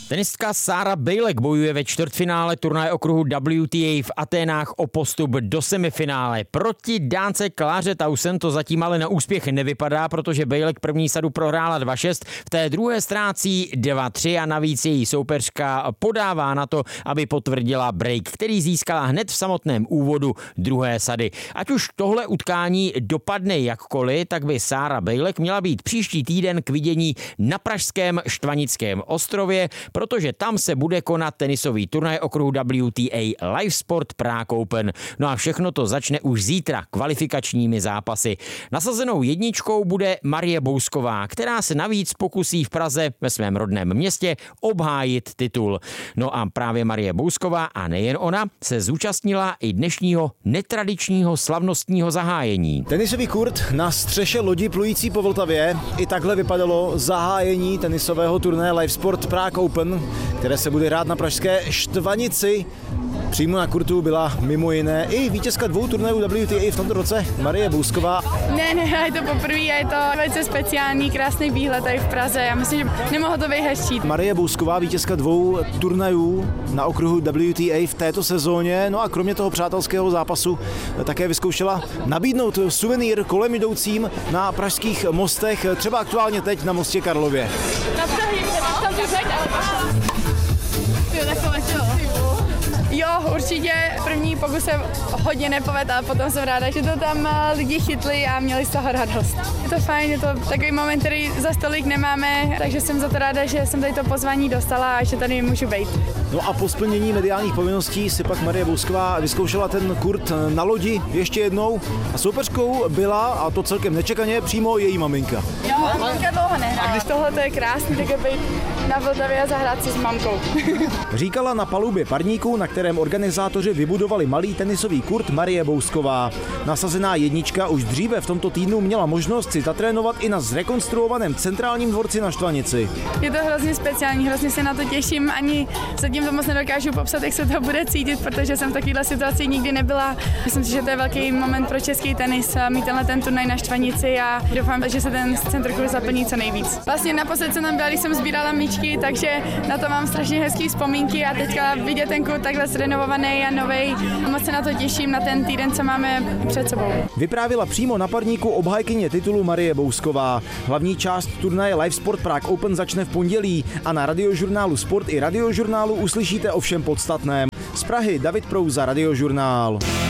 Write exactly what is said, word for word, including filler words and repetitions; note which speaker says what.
Speaker 1: Tenistka Sara Bejlek bojuje ve čtvrtfinále turnaje okruhu W T A v Aténách o postup do semifinále. Proti Dánce Kláře Tausen to zatím ale na úspěch nevypadá, protože Bejlek první sadu prohrála dva šest, v té druhé ztrácí dva tři a navíc její soupeřka podává na to, aby potvrdila break, který získala hned v samotném úvodu druhé sady. Ať už tohle utkání dopadne jakkoliv, tak by Sara Bejlek měla být příští týden k vidění na pražském Štvanickém ostrově, protože tam se bude konat tenisový turnaj okruhu W T A Live Sport Prague Open. No a všechno to začne už zítra kvalifikačními zápasy. Nasazenou jedničkou bude Marie Bousková, která se navíc pokusí v Praze ve svém rodném městě obhájit titul. No a právě Marie Bousková a nejen ona se zúčastnila i dnešního netradičního slavnostního zahájení.
Speaker 2: Tenisový kurt na střeše lodi plující po Vltavě. I takhle vypadalo zahájení tenisového turnaje Live Sport Prague Open, které se bude hrát na pražské Štvanici. Přímo na kurtu byla mimo jiné i vítězka dvou turnajů W T A v tomto roce, Marie Bousková.
Speaker 3: Ne, ne, je to poprvé a je to velice speciální, krásný výhled tady v Praze. Já myslím, že nemohlo to být hezčí.
Speaker 2: Marie Bousková, vítězka dvou turnajů na okruhu W T A v této sezóně. No a kromě toho přátelského zápasu také vyzkoušela nabídnout suvenýr kolem jdoucím na pražských mostech, třeba aktuálně teď na mostě Karlově.
Speaker 3: Jo, určitě první pokus se hodně nepovedl, ale potom jsem ráda, že to tam lidi chytli a měli z toho radost. Je to fajn, je to takový moment, který za stolik nemáme, takže jsem za to ráda, že jsem tady to pozvání dostala a že tady můžu být.
Speaker 2: No a po splnění mediálních povinností si pak Marie Bousková vyzkoušela ten kurt na lodi ještě jednou a soupeřkou byla, a to celkem nečekaně, přímo její maminka.
Speaker 3: Jo, maminka dlouho nehrála. Tohle to je krásný, tak být na Vltavě a zahrát si s mamkou.
Speaker 2: Říkala na palubě parníku, na kterém organizátoři vybudovali malý tenisový kurt, Marie Bousková. Nasazená jednička už dříve v tomto týdnu měla možnost si zatrénovat i na zrekonstruovaném centrálním dvorci na Štvanici.
Speaker 3: Je to hrozně speciální, hrozně se na to těším, ani zatím to moc nedokážu popsat, jak se to bude cítit, protože jsem v takovéhle situaci nikdy nebyla. Myslím si, že to je velký moment pro český tenis, mít tenhle ten turnaj na Štvanici a doufám, že se ten centr kurt zaplní co nejvíc. Vlastně naposled jsem tam byla, když jsem sbírala míčky, takže na to mám strašně hezký vzpomínky a teďka vidět ten kurt takhle zrenovovaný a novej. Moc se na to těším, na ten týden, co máme před sebou.
Speaker 2: Vyprávila přímo na parníku obhájkyně titulu Marie Bousková. Hlavní část turnaje Live Sport Prague Open začne v pondělí a na Radiožurnálu Sport i Radiožurnálu uslyšíte o všem podstatném. Z Prahy David Prouza, Radiožurnál.